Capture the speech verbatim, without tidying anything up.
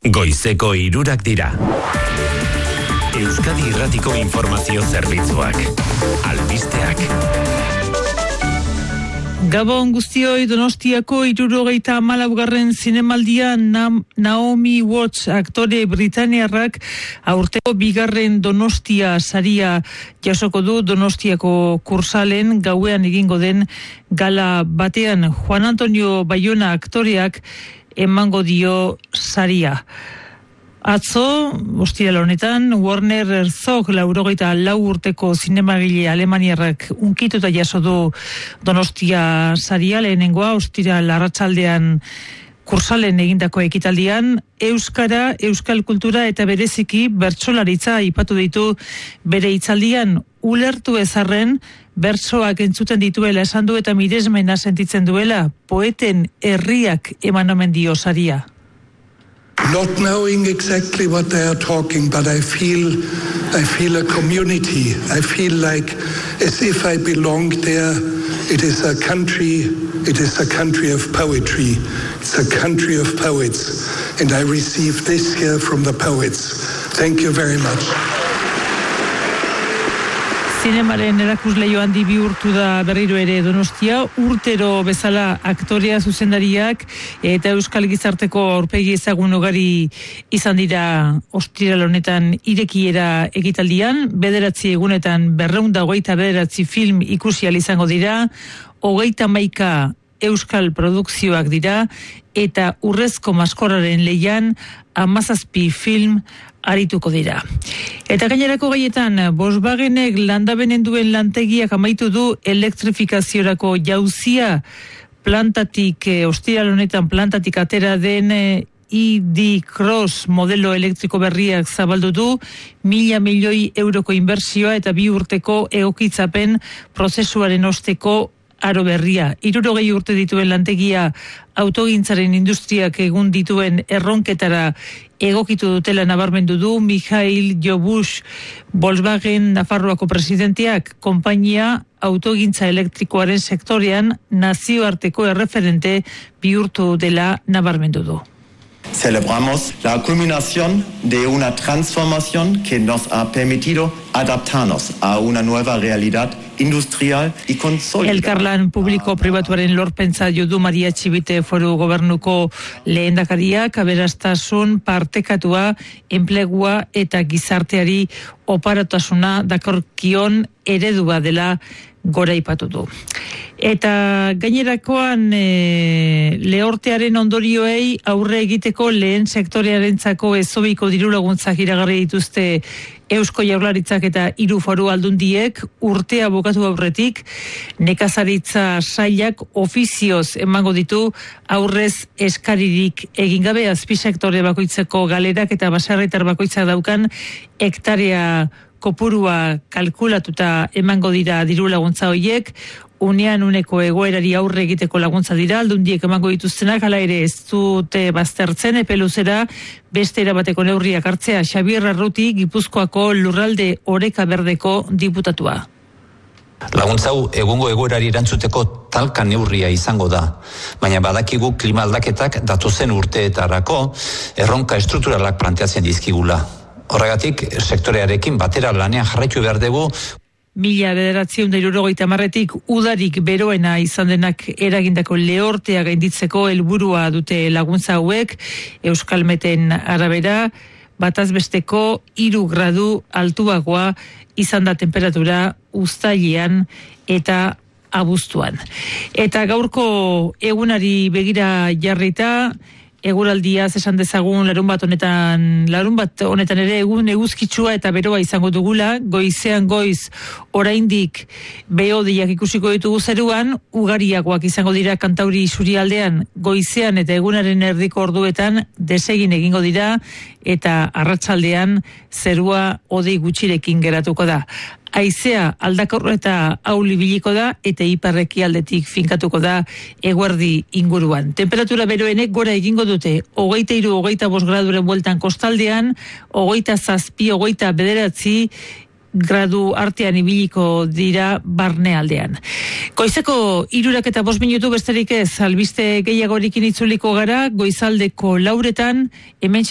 Goizeko hirurak dira. Euskadi Irratiko Informazio Zerbitzuak. Albisteak. Gabon guztioi, Donostiako hirurogeita hamalaugarren zinemaldian Naomi Watts aktore britaniarrak aurteko bigarren Donostia saria jasoko du Donostiako Kursalen gauean egingo den gala batean. Juan Antonio Bayona aktoreak emango dio saria. Atzo, ostiral honetan, Werner Herzog laurogeita lau urteko zinemagile alemaniarrak unkituta jaso du Donostia saria. Lehenengoa, ostiral arratsaldean Kursalen egindako ekitaldian, euskara, euskal kultura eta bereziki bertsolaritza aipatu ditu bere hitzaldian. Ulertu ezarren, bertsoak entzuten dituela esan du eta miresmena sentitzen duela, poeten herriak eman omen dio saria. Not knowing exactly what they are talking, but I feel, I feel a community. I feel like as if I belong there. It is a country, it is a country of poetry. It's a country of poets. And I receive this here from the poets. Thank you very much. Zinemaren erakusleio handi bihurtu da berriro ere Donostia, urtero bezala aktorea, zuzendariak eta euskal gizarteko aurpegi ezagun ugari izan dira ostiral honetan irekiera ekitaldian. Bederatzi egunetan berrehun eta hogeita bederatzi film ikusi ahal izango dira, hogeita hamaika euskal produkzioak dira eta Urrezko Maskorraren leian hamazazpi film arituko dira. Eta gainerako gaietan, Volkswagenek landabenen duen lantegiak amaitu du elektrifikaziorako jauzia plantatik, eh, ostiral honetan plantatik atera den eh, E D Cross modelo elektriko berriak zabaldu du, mila milioi euroko inbertsioa eta bi urteko egokitzapen prozesuaren osteko aro berria. Hirurogei urte dituen lantegia autogintzaren industriak egun dituen erronketara egokitu dutela nabarmendu du Mikhail Jobush, Volkswagen Nafarroako presidenteak. Konpainia autogintza elektrikoaren sektorean nazioarteko erreferente bihurtu dela nabarmendu du. Celebramos la culminación de una transformación que nos ha permitido adaptarnos a una nueva realidad industrial y consolidada. Elkarlan publiko pribatuaren lorpentza jo du Maria Txibite Foru Gobernuko lehendakariak, aberastasun partekatua, enplegua eta gizarteari oparatasuna dakorkion eredua dela gora ipatu du. Eta gainerakoan e, lehortearen ondorioei aurre egiteko lehen sektorearentzako ezobiko diru laguntzak iragarri dituzte Eusko Jaurlaritzak eta hiru foru aldundiek. Urtea bukatu aurretik nekazaritza sailak ofizioz emango ditu aurrez eskaririk egin gabe. Azpisektore bakoitzeko galerak eta baserritar bakoitzak daukan hektarea kopurua kalkulatuta emango dira diru laguntza horiek. Unean uneko egoerari aurre egiteko laguntza dira, aldundiek emango dituztenak, hala ere ez dute baztertzen, epe luzera beste erabateko neurriak hartzea. Xabier Arruti, Gipuzkoako Lurralde Oreka Berdeko diputatua. Laguntza hau egungo egoerari erantzuteko talka neurria izango da, baina badakigu klima aldaketak datozen urteetarako erronka estrukturalak planteatzen dizkigula. Horregatik, sektorearekin batera lanean jarraitu behar dugu. Mila bederatziehun eta hirurogeita hamarretik udarik beroena izan denak eragindako lehortea gainditzeko helburua dute laguntza hauek. Euskalmeten arabera, batazbesteko hiru gradu altuagoa izan da temperatura uztailean eta abuztuan. Eta gaurko egunari begira jarrita, eguraldia esan dezagun larun bat honetan, larun bat honetan ere egun eguzkitsua eta beroa izango dugula, goizean goiz oraindik beodiak ikusiko ditugu zeruan, ugariagoak izango dira Kantauri isurialdean, goizean eta egunaren erdiko orduetan desegin egingo dira eta arratsaldean zerua hodei gutxirekin geratuko da. Haizea aldakor eta auli biliko da eta iparreki aldetik finkatuko da eguerdi inguruan. Temperatura beroenek gora egingo dute, hogeita hiru, hogeita bost graduren bueltan kostaldean, hogeita zazpi, hogeita bederatzi gradu artean ibiliko dira barnealdean. Goizeko hirurak eta bost minutu besterik ez, albiste gehiagorikin itzuliko gara, goizaldeko lauretan, hemen